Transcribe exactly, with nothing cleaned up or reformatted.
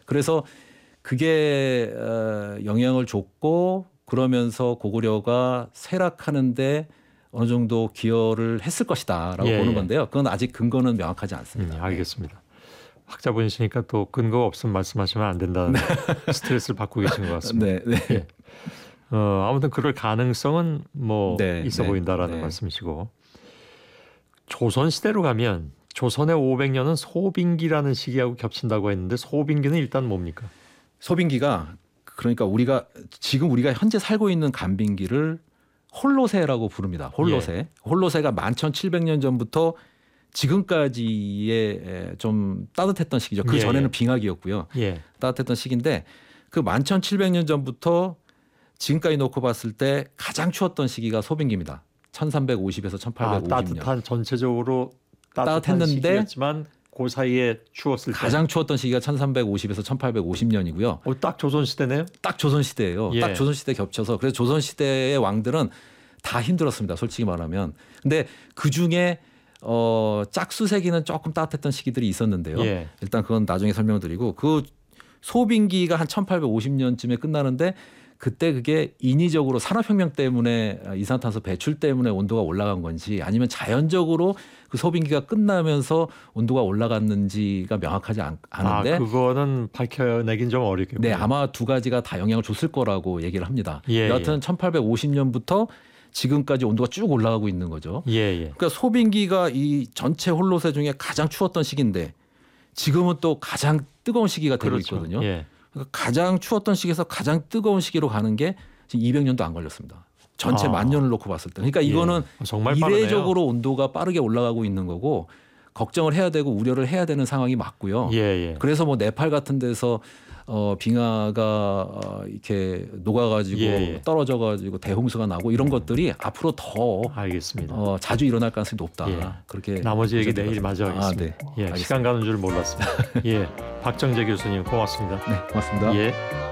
그래서 그게 영향을 줬고 그러면서 고구려가 쇠락하는데 어느 정도 기여를 했을 것이다라고 예, 보는 예. 건데요. 그건 아직 근거는 명확하지 않습니다. 음, 알겠습니다. 학자분이시니까 또 근거가 없으면 말씀하시면 안 된다는 네. 스트레스를 받고 계신 것 같습니다. 네, 네. 예. 어, 아무튼 그럴 가능성은 뭐 네, 있어 네, 보인다라는 네. 말씀이시고 조선 시대로 가면 조선의 오백 년은 소빙기라는 시기하고 겹친다고 했는데 소빙기는 일단 뭡니까? 소빙기가 그러니까 우리가 지금 우리가 현재 살고 있는 간빙기를 홀로세라고 부릅니다. 홀로세. 예. 홀로세가 만 천칠백 년 전부터 지금까지의 좀 따뜻했던 시기죠. 그 예, 전에는 예. 빙하기였고요. 예. 따뜻했던 시기인데 그 만 천칠백 년 전부터 지금까지 놓고 봤을 때 가장 추웠던 시기가 소빙기입니다. 천삼백오십에서 천팔백오십 년. 아, 따뜻한 전체적으로 따뜻한 따뜻했는데 시기였지만 그 사이에 추웠을 때 가장 추웠던 시기가 천삼백오십에서 천팔백오십 년이고요. 어, 딱 조선 시대네요. 딱 조선 시대예요. 예. 딱 조선 시대 겹쳐서 그래서 조선 시대의 왕들은 다 힘들었습니다. 솔직히 말하면. 근데 그 중에 어, 짝수세기는 조금 따뜻했던 시기들이 있었는데요. 예. 일단 그건 나중에 설명드리고 그 소빙기가 한 천팔백오십 년쯤에 끝나는데 그때 그게 인위적으로 산업혁명 때문에 이산화탄소 배출 때문에 온도가 올라간 건지 아니면 자연적으로 그 소빙기가 끝나면서 온도가 올라갔는지가 명확하지 않, 않은데 아, 그거는 밝혀내긴 좀 어렵겠군요. 네, 아마 두 가지가 다 영향을 줬을 거라고 얘기를 합니다. 예, 여하튼 예. 천팔백오십 년부터 지금까지 온도가 쭉 올라가고 있는 거죠. 예, 예. 그러니까 소빙기가 이 전체 홀로세 중에 가장 추웠던 시기인데 지금은 또 가장 뜨거운 시기가 되고 그렇죠. 있거든요. 예. 그러니까 가장 추웠던 시기에서 가장 뜨거운 시기로 가는 게 지금 이백 년도 안 걸렸습니다. 전체 아. 만 년을 놓고 봤을 때. 그러니까 이거는 예. 정말 빠르네요. 이례적으로 온도가 빠르게 올라가고 있는 거고 걱정을 해야 되고 우려를 해야 되는 상황이 맞고요. 예, 예. 그래서 뭐 네팔 같은 데서 어, 빙하가 어, 이렇게 녹아가지고 예, 예. 떨어져가지고 대홍수가 나고 이런 것들이 앞으로 더 알겠습니다. 어, 자주 일어날 가능성이 높다. 예. 그렇게 나머지 얘기 보셔야 내일 될것 마저 같습니다. 하겠습니다. 아, 네. 예, 알겠습니다. 시간 가는 줄 몰랐습니다. 예, 박정재 교수님 고맙습니다. 네, 고맙습니다. 예.